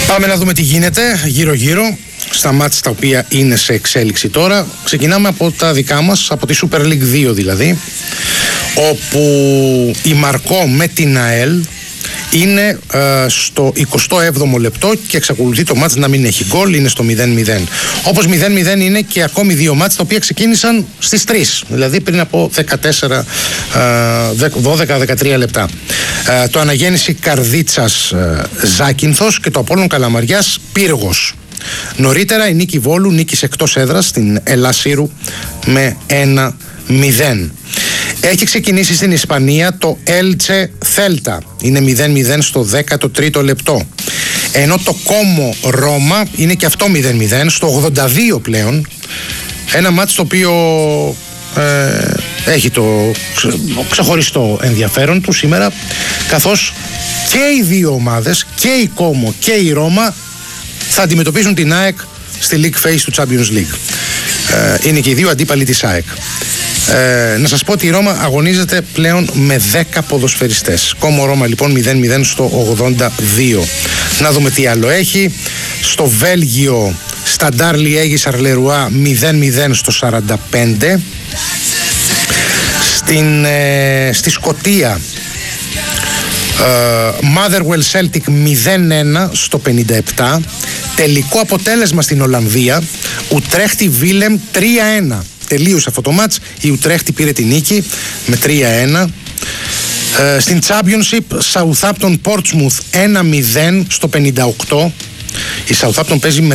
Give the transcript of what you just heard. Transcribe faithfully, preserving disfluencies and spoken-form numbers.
Πάμε να δούμε τι γίνεται γύρω-γύρω στα μάτς τα οποία είναι σε εξέλιξη τώρα. Ξεκινάμε από τα δικά μας, από τη Super League δύο δηλαδή, όπου η Μαρκό με την ΑΕΛ είναι ε, στο εικοστό έβδομο λεπτό και εξακολουθεί το μάτς να μην έχει γκολ, είναι στο μηδέν μηδέν. Όπως μηδέν μηδέν είναι και ακόμη δύο μάτς τα οποία ξεκίνησαν στις τρεις, δηλαδή πριν από δεκατέσσερα, δώδεκα δεκατρία λεπτά. Ε, το Αναγέννηση Καρδίτσας ε, Ζάκυνθος και το Απόλλων Καλαμαριάς Πύργος. Νωρίτερα η νίκη Βόλου νίκησε εκτός έδρας στην Ελάσσιρου με ένα μηδέν. Έχει ξεκινήσει στην Ισπανία το Έλτσε Θέλτα, είναι μηδέν μηδέν στο δέκατο τρίτο λεπτό, ενώ το Κόμο Ρώμα είναι και αυτό μηδέν μηδέν στο ογδόντα δύο πλέον. Ένα μάτς το οποίο ε, έχει το ξεχωριστό ενδιαφέρον του σήμερα, καθώς και οι δύο ομάδες, και η Κόμο και η Ρώμα, θα αντιμετωπίσουν την ΑΕΚ στη League Phase του Champions League. Ε, είναι και οι δύο αντίπαλοι της ΑΕΚ. Ε, να σας πω ότι η Ρώμα αγωνίζεται πλέον με δέκα ποδοσφαιριστές. Κόμο Ρώμα λοιπόν μηδέν μηδέν στο ογδόντα δύο. Να δούμε τι άλλο έχει. Στο Βέλγιο Σταντάρ Λιέγη Σαρλερουά μηδέν μηδέν στο σαράντα πέντε. Στην, ε, στη Σκωτία Uh, Motherwell Celtic μηδέν ένα στο πενήντα επτά. Τελικό αποτέλεσμα στην Ολλανδία, Ουτρέχτη Βίλεμ τρία ένα. Τελείωσε αυτό το μάτς, η Ουτρέχτη πήρε την νίκη με τρία ένα. uh, Στην Championship Southampton Portsmouth ένα μηδέν στο πενήντα οκτώ. Η Southampton παίζει με